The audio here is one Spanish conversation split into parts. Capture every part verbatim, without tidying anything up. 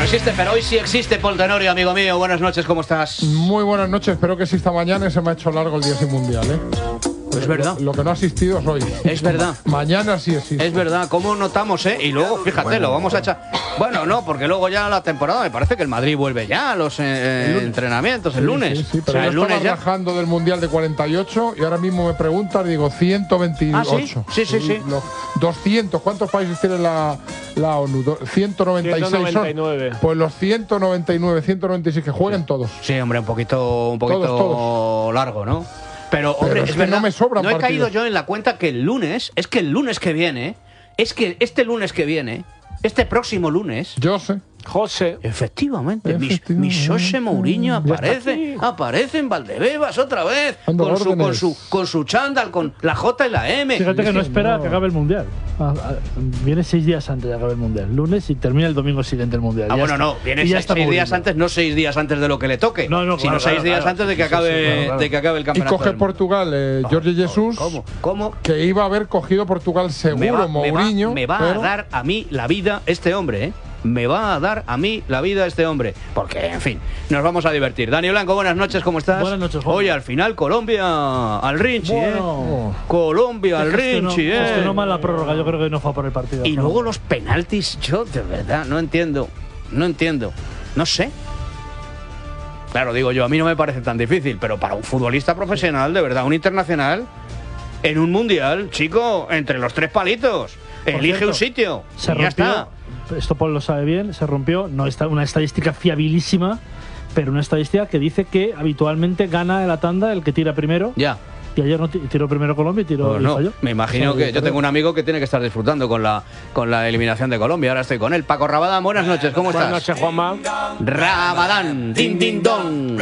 no existe, pero hoy sí existe, Paul Tenorio, amigo mío. Buenas noches, ¿cómo estás? Muy buenas noches, espero que exista mañana y se me ha hecho largo el día sin mundial, ¿eh? Es verdad. Lo, lo que no ha asistido es hoy. Es verdad. Mañana sí existe. Es verdad, ¿cómo notamos, eh? Y luego, fíjate, bueno, lo vamos a echar. Bueno, no, porque luego ya la temporada me parece que el Madrid vuelve ya a los eh, el entrenamientos el sí, lunes. Sí, sí, pero o sea, yo el lunes estaba ya. rajando del mundial de cuarenta y ocho y ahora mismo me preguntas, digo ciento veintiocho. ¿Ah, sí? Sí, sí, sí. Los doscientos, ¿cuántos países tiene la, la ONU? ciento noventa y seis. ciento noventa y nueve. Son. Pues los ciento noventa y nueve, ciento noventa y seis que jueguen sí. todos. Sí, hombre, un poquito, un poquito todos, todos. largo, ¿no? Pero, hombre, Pero es, es que verdad, no me sobran no he partidos. caído yo en la cuenta que el lunes, es que el lunes que viene, es que este lunes que viene, este próximo lunes… Yo sé. José. Efectivamente, Efectivamente. mi, mi José Mourinho aparece, aparece en Valdebebas otra vez, Ando con su, con, órdenes. su, con su chándal, con la J y la M. Fíjate que no Sí, espera no. que acabe el Mundial. Ah, ah, Viene seis días antes de acabar el Mundial. Lunes y termina el domingo siguiente el Mundial. Ah, Ya bueno, está. no, viene Y ya seis, está seis días Mourinho. antes, no seis días antes de lo que le toque, No, no, sino claro, seis claro, días claro. antes de que Sí, sí, acabe, sí, claro, claro. de que acabe el Y campeonato. coge del mundo. Portugal, eh, Jorge Jesús, ¿Cómo? ¿Cómo? que iba a haber cogido Portugal seguro, Me va, me va- Mourinho. me va pero a dar a mí la vida este hombre, ¿eh? Me va a dar a mí la vida este hombre. Porque, en fin, nos vamos a divertir. Dani Blanco, buenas noches, ¿cómo estás? Buenas noches, Juan. Oye, al final Colombia al Rinchi, Bueno. ¿eh? Colombia al Gestionó- Rinchi, ¿eh? gestionó mal la prórroga, yo creo que no fue por el partido. Y No. luego los penaltis, yo de verdad no entiendo. No entiendo. No sé. Claro, digo yo, a mí no me parece tan difícil, pero para un futbolista profesional, de verdad, un internacional, en un mundial, chico, entre los tres palitos, elige cierto, un sitio. Se y ya rompió, está. esto Paul lo sabe bien, se rompió, no está una estadística fiabilísima, pero una estadística que dice que habitualmente gana en la tanda el que tira primero. Ya. Y ayer no ti- tiró primero Colombia y tiró Pues y no, falló. me imagino O sea, que yo tengo un amigo que tiene que estar disfrutando con la con la eliminación de Colombia. Ahora estoy con él. Paco Rabadán, buenas noches, ¿cómo estás? Buenas noches, Juanma. Rabadán, din din don.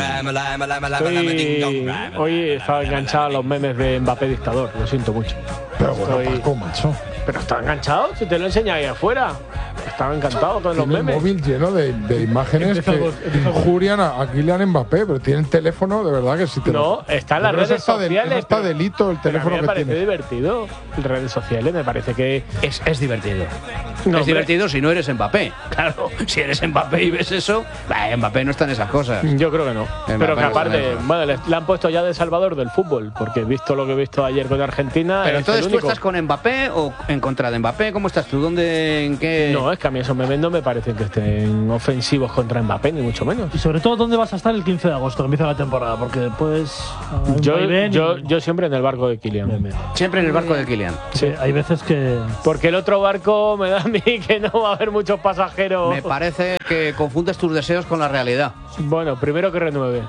Estoy, hoy estaba enganchado a los memes de Mbappé dictador, lo siento mucho. Pero bueno, Estoy- Paco, macho. Pero está enganchado, si te lo enseña ahí afuera. Estaba encantado con los Tiene el memes. móvil lleno de, de imágenes Empieza que con- empieza con- injurian a, a Kylian Mbappé, pero tiene el teléfono, de verdad que si te No, está en las Pero eso redes está de- sociales. eso está pero- delito el pero a mí teléfono me que parece tiene. divertido. En redes sociales me parece que. Es, es divertido. No, es hombre. divertido si no eres Mbappé. Claro, si eres Mbappé y ves eso, bah, Mbappé no está en esas cosas. Yo creo que no. Mbappé Pero que no aparte, sabe eso. bueno, le, le han puesto ya de Salvador del fútbol, porque he visto lo que he visto ayer con Argentina. Pero es entonces el tú único. estás con Mbappé o en contra de Mbappé, ¿cómo estás tú? ¿Dónde, en qué? No, es que a mí esos memes no me parecen que estén ofensivos contra Mbappé, ni mucho menos. Y sobre todo, ¿dónde vas a estar el quince de agosto, que empieza la temporada? Porque después. hay un Yo, vaivén y- yo, yo siempre en el barco de Kylian. Bien, bien. Siempre en el barco de Kylian. Sí, hay veces que. Porque el otro barco me da a mí que no va a haber muchos pasajeros. Me parece que confundes tus deseos con la realidad. Bueno, primero que renueve.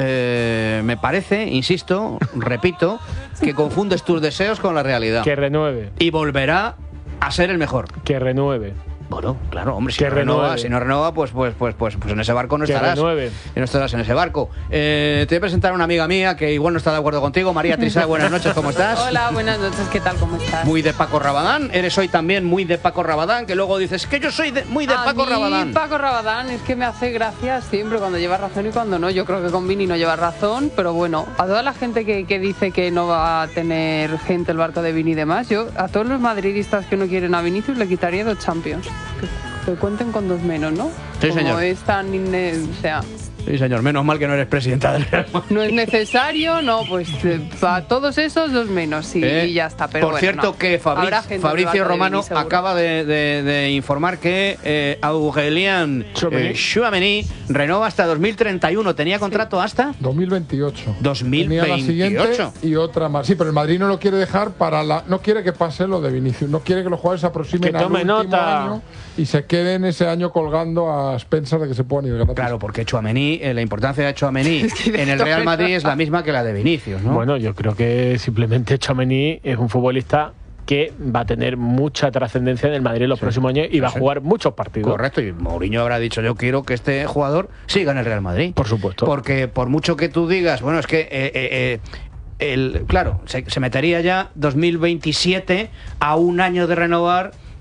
Eh, me parece, insisto, repito, que confundes tus deseos con la realidad. Que renueve. Y volverá a ser el mejor. Que renueve. Bueno, claro, hombre, si Que no renova, renueve. si no renova, pues, pues, pues, pues, pues en ese barco no Que estarás. renueve. Y no estarás en ese barco. Eh, te voy a presentar a una amiga mía que igual no está de acuerdo contigo. María Trisá, buenas noches, ¿cómo estás? Hola, buenas noches, ¿qué tal? ¿Cómo estás? Muy de Paco Rabadán. Eres hoy también muy de Paco Rabadán, que luego dices que yo soy de- muy de A Paco mí, Rabadán. Paco Rabadán es que me hace gracia siempre cuando lleva razón y cuando no. Yo creo que con Vini no lleva razón, pero bueno, a toda la gente que, que dice que no va a tener gente el barco de Vini y demás, yo a todos los madridistas que no quieren a Vinicius le quitaría dos Champions. Que, que cuenten con dos menos, ¿no? Sí, Como señor. es tan inne- o sea, Sí, señor, menos mal que no eres presidenta del Real Madrid. no es necesario, no, pues eh, para todos esos dos menos, sí, Eh, y ya está. Pero Por bueno, cierto, no. que Fabri- Habrá gente en el Fabricio barco de Romano Vini, seguro. acaba de, de- de informar que eh, Aurélien Tchouaméni. eh, Tchouaméni renova hasta dos mil treinta y uno. ¿Tenía contrato hasta? dos mil veintiocho. dos mil Tenía la siguiente veintiocho. y otra más. Sí, pero el Madrid no lo quiere dejar para la. No quiere que pase lo de Vinicius. No quiere que los jugadores se aproximen Que al tome último nota. año y se queden ese año colgando a expensas de que se puedan ir gratis. Claro, porque Tchouaméni, eh, la importancia de Tchouaméni Es que de en el esto Real me Madrid da- es la misma que la de Vinicius, ¿no? Bueno, yo creo que simplemente Tchouaméni es un futbolista que va a tener mucha trascendencia en el Madrid en los Sí. próximos años y va Sí. a jugar muchos partidos. Correcto, y Mourinho habrá dicho, yo quiero que este jugador siga en el Real Madrid. Por supuesto. Porque por mucho que tú digas, bueno, es que, eh, eh, eh, el, claro, se, se metería ya dos mil veintisiete a un año de renovar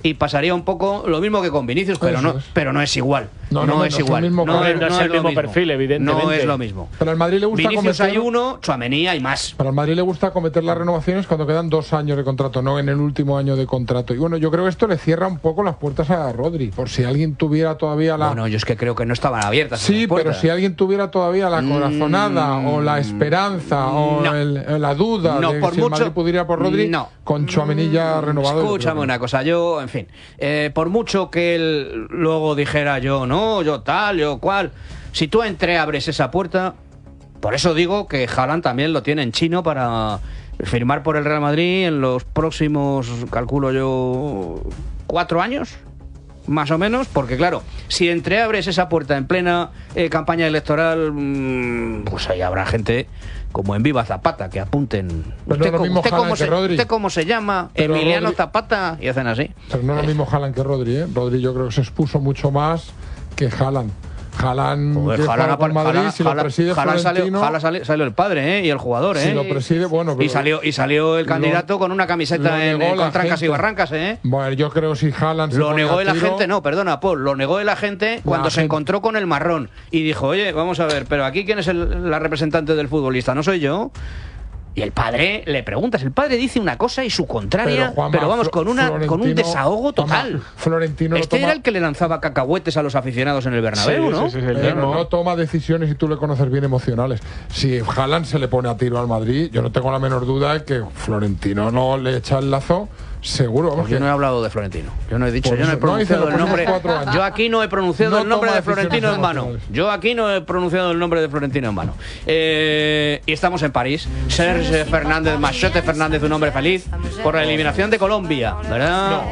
y pasaría un poco lo mismo que con Vinicius, pero Eso no, es. pero no es igual. No, No, no, es no es el igual. mismo No, perfil. es, No es no el es lo mismo mismo perfil, evidentemente. No es lo mismo. Pero al Madrid le gusta Vinicius cometer, hay uno, Tchouaméni hay más. Pero al Madrid le gusta cometer las renovaciones cuando quedan dos años de contrato, no en el último año de contrato. Y bueno, yo creo que esto le cierra un poco las puertas a Rodri, por si alguien tuviera todavía la... Bueno, yo es que creo que no estaban abiertas. Sí, esas puertas. pero si alguien tuviera todavía la corazonada Mm, o la esperanza o no. el- la duda No, de por si el mucho- Madrid pudiera ir por Rodri, no. con Tchouaméni ya renovado. yo creo Escúchame que- una cosa, yo, en fin, eh, por mucho que él luego dijera yo no, yo tal, yo cual, si tú entreabres esa puerta, por eso digo que Haaland también lo tiene en chino para firmar por el Real Madrid en los próximos, calculo yo, cuatro años, más o menos, porque claro, si entreabres esa puerta en plena eh, campaña electoral, mmm, pues ahí habrá gente como en Viva Zapata que apunten. Pero no es lo co- mismo usted Haaland cómo que se, Rodri. ¿Usted cómo se llama? Pero Emiliano Rodri- Zapata, y hacen así. Pero no es lo mismo Haaland que Rodri, ¿eh? Rodri yo creo que se expuso mucho más que Haaland. Haaland, Joder, que Haaland juega por apar- Madrid, Haaland- si lo Haaland- preside Haaland salió, Florentino, Haaland salió- salió el padre, ¿eh? Y el jugador, ¿eh? si lo preside, bueno, pero y salió y salió el lo- candidato con una lo camiseta en, negó en la con trancas y gente. barrancas, ¿eh? Bueno, yo creo que si Haaland se Lo pone negó a el tiro- agente, no, perdona, Paul, lo negó el agente cuando se gente- encontró con el marrón y dijo, oye, vamos a ver, pero aquí quién es el- la representante del futbolista, no soy yo. Y el padre le preguntas, el padre dice una cosa y su contraria, pero, Juanma, vamos, Flo- con una con un Florentino- desahogo total. Juanma, Florentino no Este toma- era el que le lanzaba cacahuetes a los aficionados en el Bernabéu, Sí, ¿no? sí, sí, el Pero mismo. no toma decisiones y tú le conoces bien emocionales. Si Haaland se le pone a tiro al Madrid, yo no tengo la menor duda de que Florentino no le echa el lazo, seguro. Vamos, Yo que- no he hablado de Florentino. Yo no he dicho, Por yo no he eso, no, dice pronunciado los el nombre. próximos cuatro años. Yo aquí no he pronunciado No el nombre toma de Florentino decisiones en vano. emocionales. Yo aquí no he pronunciado el nombre de Florentino en vano. Eh, y estamos en París. Sergio Fernández, Machete Fernández, un hombre feliz por la eliminación de Colombia, ¿verdad?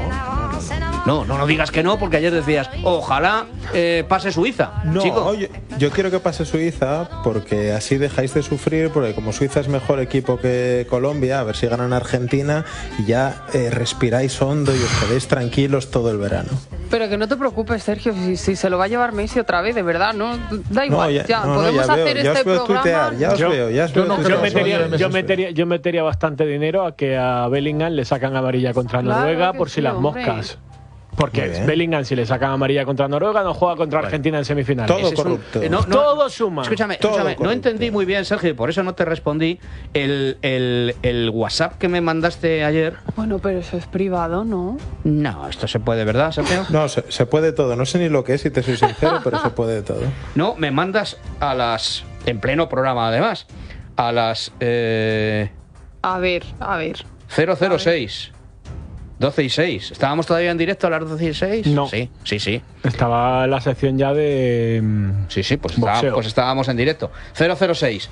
No, no, no digas que no, porque ayer decías, ojalá eh, pase Suiza. No, chico. yo, yo quiero que pase Suiza porque así dejáis de sufrir, porque como Suiza es mejor equipo que Colombia, a ver si ganan Argentina y ya eh, respiráis hondo y os quedéis tranquilos todo el verano. Pero que no te preocupes, Sergio, si, si se lo va a llevar Messi otra vez, de verdad, ¿no? Da igual, ya, ya, no, no, podemos ya hacer veo, ya este os veo programa. tuitear, ya os Yo- veo, ya os yo veo no tuitear. Yo creo que metería, vaya yo, Messi. metería, yo metería bastante dinero a que a Bellingham le sacan amarilla contra Claro Noruega que por si sí, las hombre. moscas. Muy Porque bien. Bellingham, si le sacan amarilla contra Noruega, no juega contra Argentina en semifinales. Todo Ese es un- corrupto. eh, no, no, Todo suma. Escúchame, Todo escúchame, no corrupto. entendí muy bien, Sergio, y por eso no te respondí. El, el, el WhatsApp que me mandaste ayer. Bueno, pero eso es privado, ¿no? No, esto se puede, ¿verdad, Sergio? No, se, se puede todo. No sé ni lo que es, si te soy sincero, pero se puede todo. No, me mandas a las. En pleno programa, además. A las. Eh, A ver, a ver. cero cero seis. doce y seis. ¿Estábamos todavía en directo a las doce y seis? No. Sí, sí, sí. Estaba la sección ya de. mm, Sí, sí, pues, Boxeo. estaba- pues estábamos en directo. cero cero seis.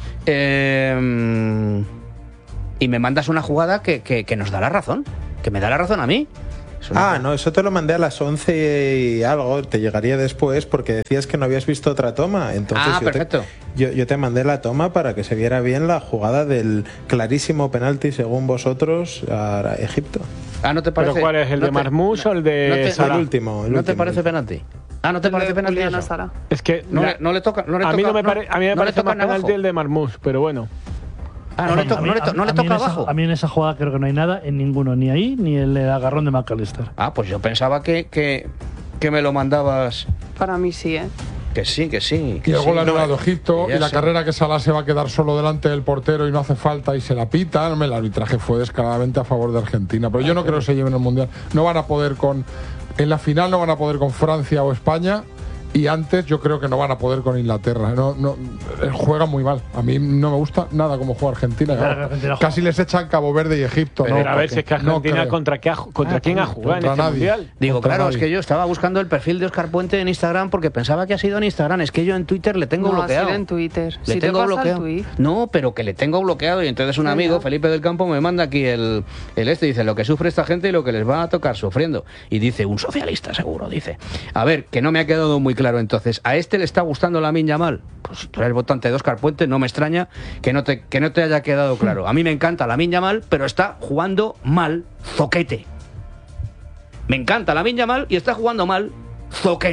Eh, y me mandas una jugada que, que, que nos da la razón. Que me da la razón a mí. Es una- Ah, no, eso te lo mandé a las once y algo, te llegaría después porque decías que no habías visto otra toma. Entonces Ah, yo, te, perfecto. yo, yo te mandé la toma para que se viera bien la jugada del clarísimo penalti, según vosotros, a Egipto. Ah, ¿no te parece? ¿Pero cuál es? ¿El no de te- Marmoush o el de no te- Salah? El último. El ¿No te último. parece penalti? Ah, ¿no te parece De penalti Juliana eso? Sala. Es que No, la- le, no le toca, no le a mí toca- no me, pare- a mí me no le parece toca más en abajo. penalti el de Marmoush, pero bueno. Ah, no le, to- no le to- no le A mí en toca esa- abajo. A mí en esa jugada creo que no hay nada en ninguno, ni ahí ni el agarrón de McAllister. Ah, pues yo pensaba que, que, que me lo mandabas. Para mí sí, ¿eh? Que sí, que sí. Que Y el sí. gol anulado Egipto que ya y la sé. carrera que Salah se va a quedar solo delante del portero y no hace falta y se la pita. El arbitraje fue descaradamente a favor de Argentina. Pero yo no creo que se lleven el Mundial. No van a poder con... En la final no van a poder con Francia o España. Y antes yo creo que no van a poder con Inglaterra. No, no, eh, juegan muy mal. A mí no me gusta nada como juega Argentina. Claro, Claro, Argentina juega. casi les echan Cabo Verde y Egipto. Pero ¿no? a ver si es que No Argentina creo. contra, qué ha- contra Ah, quién ha contra jugado en este nadie. mundial. Digo, Contra claro, nadie. es que yo estaba buscando el perfil de Óscar Puente en Instagram porque pensaba que ha sido en Instagram. Es que yo en Twitter le tengo No, ha bloqueado. sido en Twitter. Le Si te tengo pasa el bloqueado. tuit. No, pero que le tengo bloqueado y entonces un Sí, amigo, ya. Felipe del Campo, me manda aquí el, el este, dice lo que sufre esta gente y lo que les va a tocar sufriendo. Y dice, un socialista seguro, dice. A ver, que no me ha quedado muy claro entonces. ¿A este le está gustando Lamine Yamal? Pues si tú eres votante de Óscar Puente, no me extraña que no te, que no te haya quedado claro. A mí me encanta Lamine Yamal, pero está jugando mal, zoquete. Me encanta Lamine Yamal y está jugando mal, zoquete.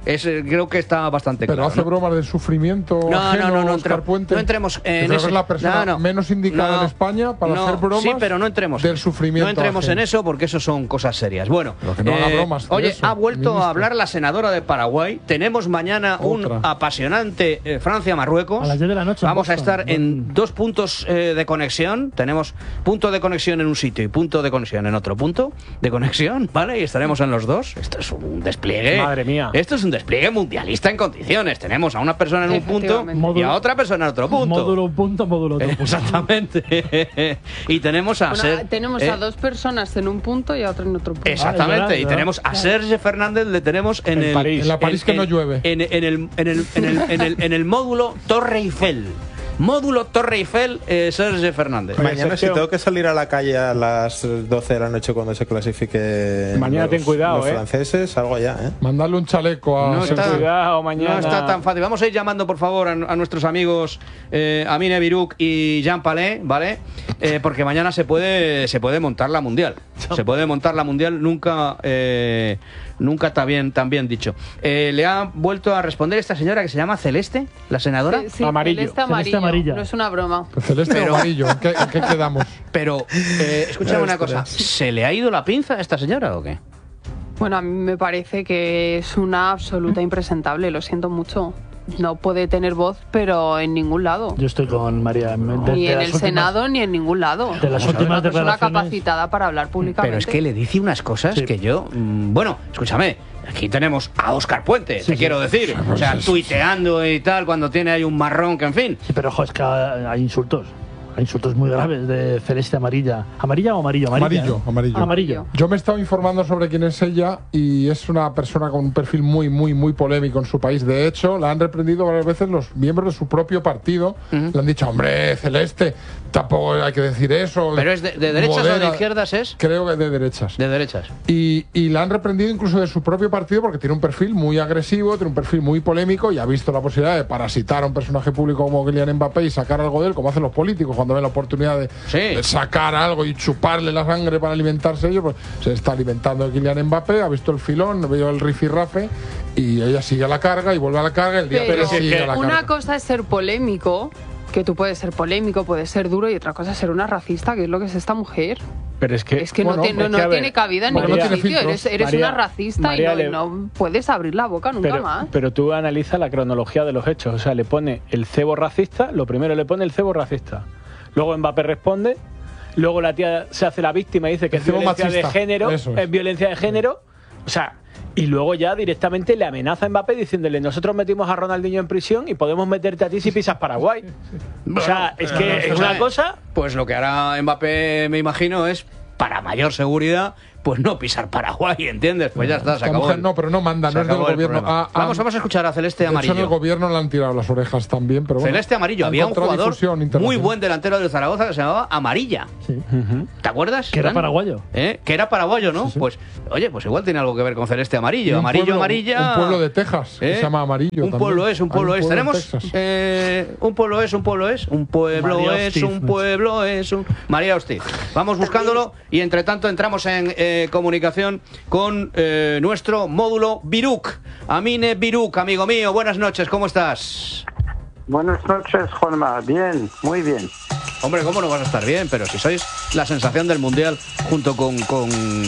Es, creo que está bastante Pero claro. hace ¿no? bromas de sufrimiento. No, ajeno, no, no, no, Óscar entre- Puente. no entremos en Creo ese- que es la persona no, no. menos indicada No, en España para no, hacer bromas. Sí, pero no entremos. del sufrimiento. No entremos ajeno. en eso porque eso son cosas serias. Bueno, Pero que no haga bromas de oye, eso, ha vuelto ministro. a hablar la senadora de Paraguay. Tenemos mañana un Otra. apasionante eh, Francia-Marruecos. A las diez de la noche en Vamos a Boston. estar en dos puntos eh, de conexión. Tenemos punto de conexión en un sitio y punto de conexión en otro punto de conexión, ¿vale? Y estaremos en los dos. Esto es un despliegue. Madre mía. Esto es un despliegue mundialista en condiciones. Tenemos a una persona en un punto Efectivamente. y a otra persona en otro punto. Módulo un punto, módulo otro punto. Exactamente. Y tenemos a Bueno, Ser- tenemos eh, a dos personas en un punto y a otra en otro punto. Exactamente. Ah, es verdad, y es tenemos a Serge Fernández, le tenemos en, En el París. En la París que no llueve. En, en el, en, el, en, el, en, el, en el módulo Torre Eiffel. Módulo Torre Eiffel, eh, Serge Fernández. Oye, Mañana, si Sergio. tengo que salir a la calle a las doce de la noche cuando se clasifique Mañana los, ten cuidado, los eh. franceses, salgo ya, ¿eh? Mandarle un chaleco a. No Sergio. está, Cuidado, mañana. no está tan fácil. Vamos a ir llamando, por favor, a, a nuestros amigos eh, Amine Biruk y Jean Palais, ¿vale? Eh, porque mañana se puede se puede montar la mundial. Se puede montar la mundial, nunca eh, nunca está bien, tan bien dicho. Eh, le ha vuelto a responder esta señora que se llama Celeste, la senadora. Sí, sí, Amarillo. celeste amarillo. Celeste amarilla. No es una broma. Pues celeste Pero- o amarillo. ¿En qué, en qué quedamos? Pero, eh, escúchame una cosa, ¿se le ha ido la pinza a esta señora o qué? Bueno, a mí me parece que es una absoluta impresentable, lo siento mucho. No puede tener voz, pero en ningún lado. Yo estoy con María. de- de Ni en las el últimas- Senado ni en ningún lado. De las Es últimas una persona declaraciones- capacitada para hablar públicamente. Pero es que le dice unas cosas Sí. que yo... mm, Bueno, escúchame, aquí tenemos a Óscar Puente, Sí, te sí. quiero decir. O sea, tuiteando y tal, cuando tiene ahí un marrón, que en fin. Sí, pero ojo, es que hay insultos. Hay insultos muy graves de celeste amarilla. ¿Amarilla o amarillo? Amarilla, Amarillo, ¿eh? amarillo. Amarillo. Yo me he estado informando sobre quién es ella y es una persona con un perfil muy, muy, muy polémico en su país. De hecho, la han reprendido varias veces los miembros de su propio partido. Le han dicho, hombre, Celeste, tampoco hay que decir eso. ¿Pero es de, de derechas o de Modera". izquierdas es? Creo que de derechas. De derechas. Y, y la han reprendido incluso de su propio partido porque tiene un perfil muy agresivo, tiene un perfil muy polémico y ha visto la posibilidad de parasitar a un personaje público como Kylian Mbappé y sacar algo de él, como hacen los políticos cuando ven la oportunidad de, Sí. de sacar algo y chuparle la sangre para alimentarse ellos. Pues se está alimentando de Kylian Mbappé, ha visto el filón, vio el rifirrafe y ella sigue a la carga y vuelve a la carga el día Pero que sigue a la una carga. cosa es ser polémico, que tú puedes ser polémico, puedes ser duro, y otra cosa es ser una racista, que es lo que es esta mujer. Pero es que. Es que bueno, no, tiene- es no que, a ver, tiene cabida en porque ningún no tiene sitio. filtros. Eres, eres María- una racista María y no, le- y no puedes abrir la boca nunca Pero, más. pero tú analiza la cronología de los hechos. O sea, le pone el cebo racista, lo primero le pone el cebo racista. Luego Mbappé responde, luego la tía se hace la víctima y dice que El es cebo violencia machista, de género, eso es. es. violencia de género. O sea, y luego ya directamente le amenaza a Mbappé diciéndole, nosotros metimos a Ronaldinho en prisión y podemos meterte a ti si pisas Paraguay. O sea, es que es una cosa... Pues lo que hará Mbappé, me imagino, es para mayor seguridad, pues no pisar Paraguay, ¿entiendes? Pues ya está, se Esta acabó. mujer el- no, pero no manda, se no es del acabó el gobierno. problema. Ah, ah, vamos, vamos a escuchar a Celeste De hecho, en el Amarillo. gobierno le han tirado las orejas también, pero bueno. Celeste Amarillo. ha Había un encontrado jugador difusión muy internacional. buen delantero del Zaragoza que se llamaba Amarilla. Sí. ¿Te acuerdas? Que era Fran? paraguayo. ¿Eh? Que era paraguayo, ¿no? Sí, sí. Pues, oye, pues igual tiene algo que ver con Celeste Y Amarillo. un Amarillo, pueblo- amarilla. Un pueblo de Texas que ¿Eh? se llama Amarillo. Un también. pueblo es, un Hay pueblo es. en Tenemos. Texas. eh, un pueblo es, un pueblo es. Un pueblo María es, Hostiz, un pueblo es. Un... María Hostiz. Vamos buscándolo y entre tanto entramos en eh, comunicación con eh, nuestro módulo Biruk. Amine Biruk, amigo mío, buenas noches, ¿cómo estás? Buenas noches, Juanma. Bien, muy bien. Hombre, ¿cómo no vas a estar bien? Pero si sois la sensación del Mundial junto con, con,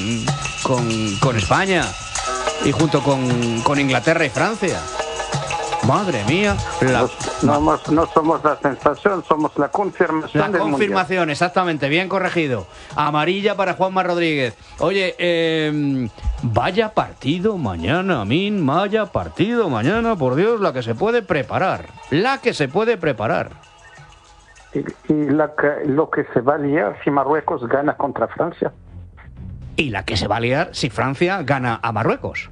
con, con España y junto con, con Inglaterra y Francia. Madre mía. La, Nos- no, hemos- no somos la sensación, somos la confirmación la del confirmación, exactamente, bien corregido. Amarilla para Juanma Rodríguez. Oye, eh, vaya partido mañana, Amin, vaya partido mañana, por Dios, la que se puede preparar. La que se puede preparar. Mundial. Y, y la que- lo que se va a liar si Marruecos gana contra Francia. Y la que se va a liar si Francia gana a Marruecos.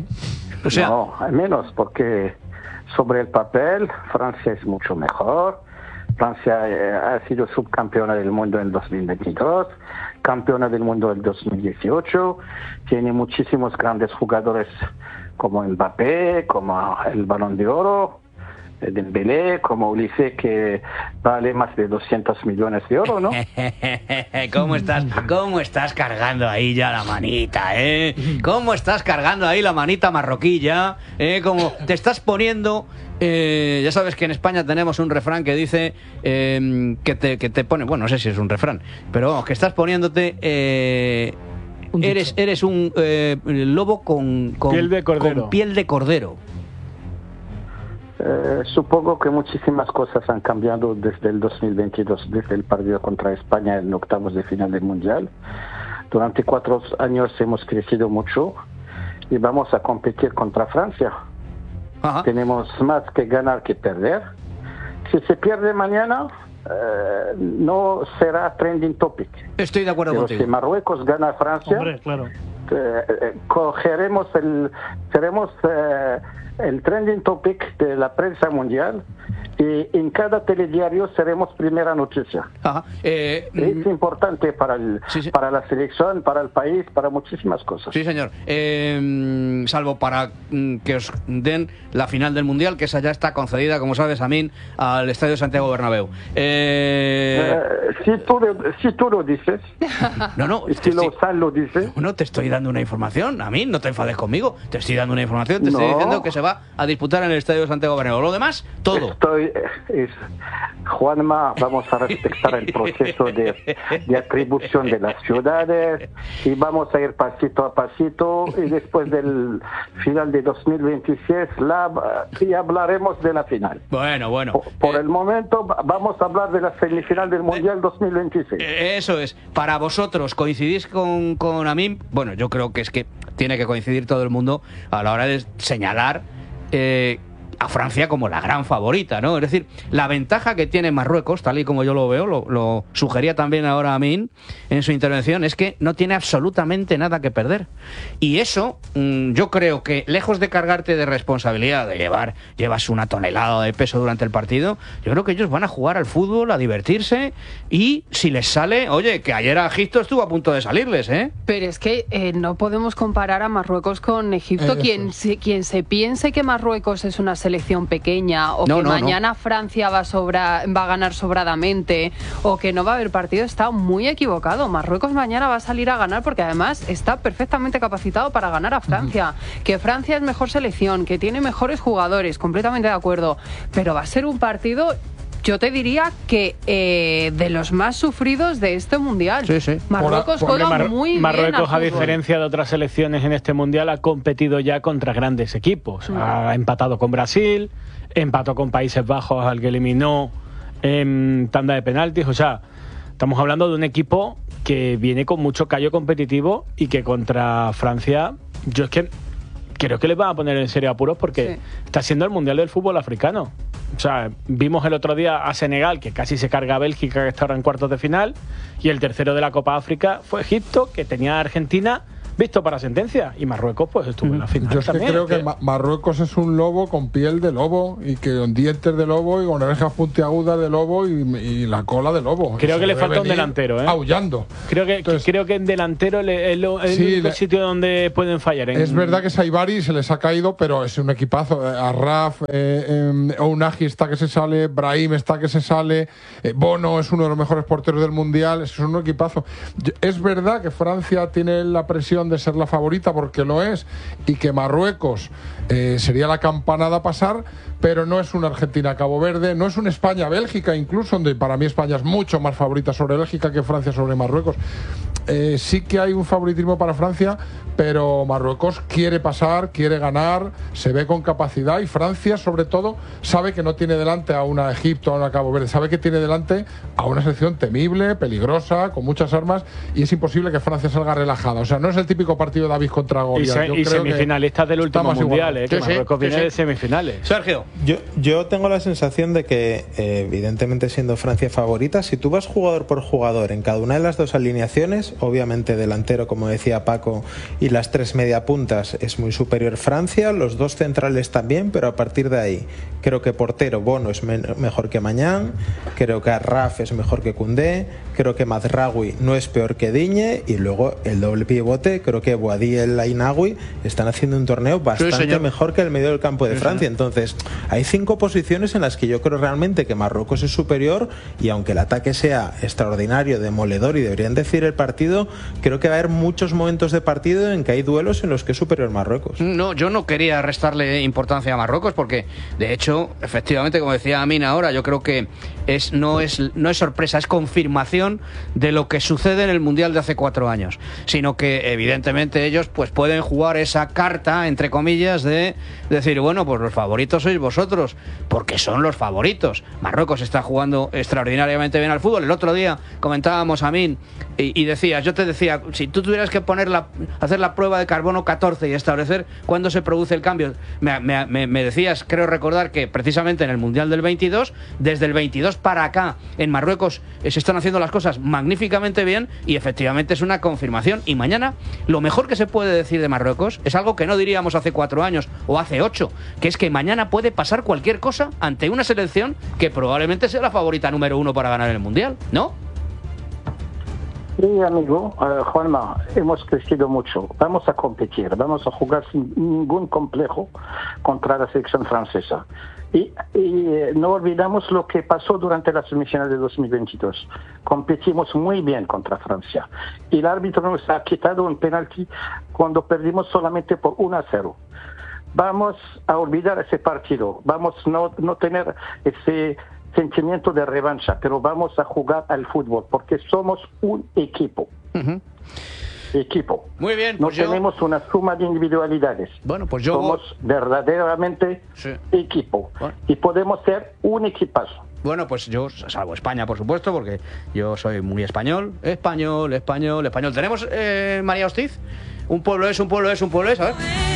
O sea, No, al menos, porque sobre el papel Francia es mucho mejor. Francia eh, ha sido subcampeona del mundo en dos mil veintidós, campeona del mundo en dos mil dieciocho, tiene muchísimos grandes jugadores como Mbappé, como el Balón de Oro, Dembélé, como Ulises, que vale más de doscientos millones de euros, ¿no? ¿Cómo estás, ¿Cómo estás cargando ahí ya la manita, eh? ¿Cómo estás cargando ahí la manita marroquilla? ¿Eh? Como te estás poniendo... Eh, ya sabes que en España tenemos un refrán que dice eh, que, te, que te pone... Bueno, no sé si es un refrán, pero vamos, que estás poniéndote... Eh, un eres, eres un eh, lobo con, con, piel de cordero. con piel de cordero. Eh, supongo que muchísimas cosas han cambiado desde el dos mil veintidós, desde el partido contra España en octavos de final del Mundial. Durante cuatro años hemos crecido mucho y vamos a competir contra Francia. Ajá. Tenemos más que ganar que perder. Si se pierde mañana, eh, no será trending topic. Estoy de acuerdo Pero contigo. Si Marruecos gana a Francia, Hombre, claro. eh, eh, cogeremos el... seremos... Eh, el trending topic de la prensa mundial y en cada telediario seremos primera noticia. Ajá. Eh, es importante para el, sí, sí. para la selección, para el país, para muchísimas cosas. Sí, señor. Eh, salvo para mm, que os den la final del Mundial, que esa ya está concedida, como sabes, Amin, al Estadio Santiago Bernabéu. Eh... Eh, si, tú, si tú lo dices, no, no, y si lo, Sal lo dice, no te estoy dando una información, Amin, no te enfades conmigo, te estoy dando una información, te no. estoy diciendo que se va a disputar en el Estadio Santiago Bernabéu. Lo demás, todo. Estoy, es, Juanma, vamos a respetar el proceso de, de atribución de las ciudades y vamos a ir pasito a pasito y después del final de dos mil veintiséis la, y hablaremos de la final. Bueno, bueno. Por, por eh, el momento vamos a hablar de la semifinal del Mundial eh, dos mil veintiséis. Eso es. Para vosotros, ¿coincidís con, con Amin? Bueno, yo creo que es que tiene que coincidir todo el mundo a la hora de señalar eh, a Francia como la gran favorita, ¿no? Es decir, la ventaja que tiene Marruecos, tal y como yo lo veo, lo, lo sugería también ahora Amin en su intervención, es que no tiene absolutamente nada que perder. Y eso, mmm, yo creo que, lejos de cargarte de responsabilidad, de llevar, llevas una tonelada de peso durante el partido, yo creo que ellos van a jugar al fútbol, a divertirse, y si les sale, oye, que ayer a Egipto estuvo a punto de salirles, ¿eh? Pero es que eh, no podemos comparar a Marruecos con Egipto. Eh, quien, se, quien se piense que Marruecos es una selección selección pequeña o no, que no, mañana no. Francia va a, sobra, va a ganar sobradamente o que no va a haber partido, está muy equivocado. Marruecos mañana va a salir a ganar porque además está perfectamente capacitado para ganar a Francia. Uh-huh. Que Francia es mejor selección, que tiene mejores jugadores, completamente de acuerdo, pero va a ser un partido... Yo te diría que eh, de los más sufridos de este Mundial. Sí, sí. Marruecos juega Mar muy bien. Marruecos, a diferencia de otras selecciones en este Mundial, ha competido ya contra grandes equipos. Mm. Ha empatado con Brasil, empató con Países Bajos, al que eliminó en tanda de penaltis. O sea, estamos hablando de un equipo que viene con mucho callo competitivo y que contra Francia, yo es que creo que les van a poner en serio apuros porque sí. está siendo el Mundial del fútbol africano. O sea, vimos el otro día a Senegal, que casi se carga a Bélgica, que está ahora en cuartos de final, y el tercero de la Copa África fue Egipto, que tenía a Argentina visto para sentencia, y Marruecos pues estuvo en la final. Yo es que también, creo que, que Marruecos es un lobo con piel de lobo y que con dientes de lobo y con orejas puntiagudas de lobo y, y la cola de lobo. Creo que le falta un delantero, ¿eh? Aullando. Creo que Entonces, creo que en delantero le, es, lo, es sí, el único le, sitio donde pueden fallar. En... Es verdad que Saibari se les ha caído, pero es un equipazo. Arraf, eh, eh, Ounahi está que se sale, Brahim está que se sale, eh, Bono es uno de los mejores porteros del Mundial, es un equipazo. Es verdad que Francia tiene la presión de ser la favorita, porque lo es, y que Marruecos eh, sería la campanada a pasar, pero no es una Argentina-Cabo Verde, no es una España-Bélgica incluso, donde para mí España es mucho más favorita sobre Bélgica que Francia sobre Marruecos. Eh, sí que hay un favoritismo para Francia, pero Marruecos quiere pasar, quiere ganar, se ve con capacidad, y Francia sobre todo sabe que no tiene delante a una Egipto, a una Cabo Verde, sabe que tiene delante a una selección temible, peligrosa, con muchas armas, y es imposible que Francia salga relajada. O sea, no es el típico partido de David contra Goliat. Y, se, y semifinalistas del último Mundial, eh, que sí, Marruecos sí, viene sí. de semifinales. Sergio. Yo, yo tengo la sensación de que, eh, evidentemente siendo Francia favorita, si tú vas jugador por jugador en cada una de las dos alineaciones, obviamente delantero, como decía Paco, y las tres media puntas es muy superior Francia, los dos centrales también, pero a partir de ahí, Creo que portero Bono es me mejor que Mañán, creo que Arraf es mejor que Koundé, creo que Mazraoui no es peor que Digne, y luego el doble pivote, creo que Boadí y el Ainagui están haciendo un torneo bastante sí, mejor que el medio del campo de sí, Francia. Señor. Entonces, hay cinco posiciones en las que yo creo realmente que Marruecos es superior, y aunque el ataque sea extraordinario, demoledor y deberían decir el partido, creo que va a haber muchos momentos de partido en que hay duelos en los que es superior Marruecos. No, yo no quería restarle importancia a Marruecos porque, de hecho, efectivamente, como decía Amin ahora, yo creo que es no es no es sorpresa, es confirmación de lo que sucede en el Mundial de hace cuatro años, sino que evidentemente ellos pues pueden jugar esa carta, entre comillas, de decir, bueno, pues los favoritos sois vosotros, porque son los favoritos. Marruecos está jugando extraordinariamente bien al fútbol. El otro día comentábamos, Amin, y, y decías, yo te decía, si tú tuvieras que poner la, hacer la prueba de carbono catorce y establecer cuándo se produce el cambio, me, me, me decías, creo recordar que precisamente en el Mundial del veintidós, desde el veintidós para acá, en Marruecos eh, se están haciendo las cosas magníficamente bien, y efectivamente es una confirmación. Y mañana, lo mejor que se puede decir de Marruecos es algo que no diríamos hace cuatro años o hace ocho, que es que mañana puede pasar cualquier cosa ante una selección que probablemente sea la favorita número uno para ganar el Mundial, ¿no? Sí, amigo, uh, Juanma, hemos crecido mucho. Vamos a competir, vamos a jugar sin ningún complejo contra la selección francesa. Y, y eh, no olvidamos lo que pasó durante la semifinal de dos mil veintidós. Competimos muy bien contra Francia. Y el árbitro nos ha quitado un penalti cuando perdimos solamente por uno a cero. Vamos a olvidar ese partido. Vamos a no, no tener ese sentimiento de revancha, pero vamos a jugar al fútbol porque somos un equipo. Uh-huh. Equipo. Muy bien. No pues yo... tenemos una suma de individualidades. Bueno, pues yo somos verdaderamente sí. equipo. Bueno. Y podemos ser un equipazo. Bueno, pues yo salvo España, por supuesto, porque yo soy muy español. Español, español, español. ¿Tenemos eh, María Hostiz? Un pueblo es, un pueblo es, un pueblo es. A ver.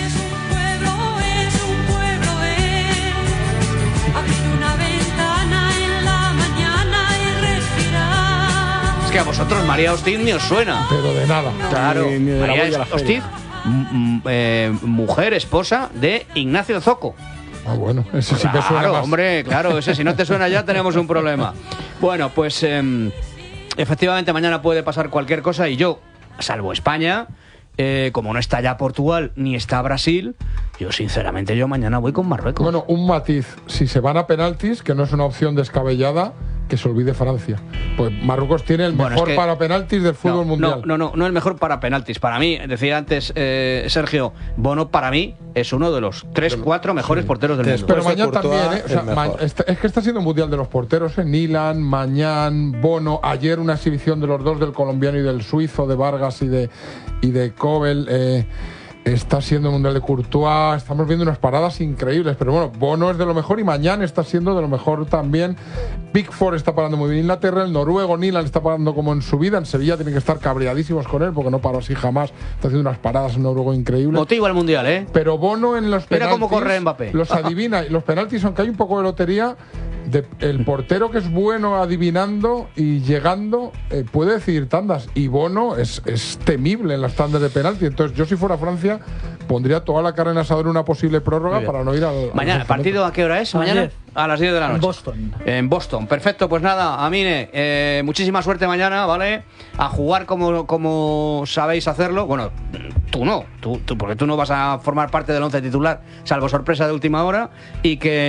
Que a vosotros María Hostiz ni os suena. Pero de nada. Claro, ni, ni María Hostiz, eh, mujer, esposa de Ignacio Zoco. Ah, bueno, ese sí claro, que suena más. Hombre, claro, ese si no te suena ya tenemos un problema. Bueno, pues eh, efectivamente mañana puede pasar cualquier cosa, y yo, salvo España, eh, como no está ya Portugal ni está Brasil, yo sinceramente yo mañana voy con Marruecos. Bueno, un matiz, si se van a penaltis, que no es una opción descabellada, que se olvide Francia. Pues Marruecos tiene el bueno, mejor es que, para penaltis del fútbol no, mundial. No, no, no, no el mejor para penaltis. Para mí, decía antes eh, Sergio, Bono para mí es uno de los tres, cuatro mejores sí. porteros del mundo. Pero mañana también, ¿eh? O sea, ma está, es que está siendo un mundial de los porteros, ¿eh? Nilan, Mañán, Bono, ayer una exhibición de los dos, del colombiano y del suizo, de Vargas y de, y de Kobel, eh, está siendo el mundial de Courtois, estamos viendo unas paradas increíbles, pero bueno, Bono es de lo mejor y Mañán está siendo de lo mejor también. Pickford está parando muy bien en Inglaterra, el noruego Nilan está parando como en su vida, en Sevilla tienen que estar cabreadísimos con él porque no paró así jamás, está haciendo unas paradas en noruego increíbles. Motiva el mundial, ¿eh? Pero Bono en los penaltis, mira cómo corre Mbappé, los adivina, los penaltis, aunque hay un poco de lotería, de, el portero que es bueno adivinando y llegando eh, puede decidir tandas, y Bono es, es temible en las tandas de penalti. Entonces yo si fuera Francia pondría toda la carne en asador en una posible prórroga para no ir al... Mañana, ¿el partido a qué hora es? Mañana a las diez de la noche. En Boston. En Boston, perfecto. Pues nada, Amine, eh, muchísima suerte mañana, ¿vale? A jugar como, como sabéis hacerlo. Bueno, tú no, tú, tú, porque tú no vas a formar parte del once titular, salvo sorpresa de última hora, y que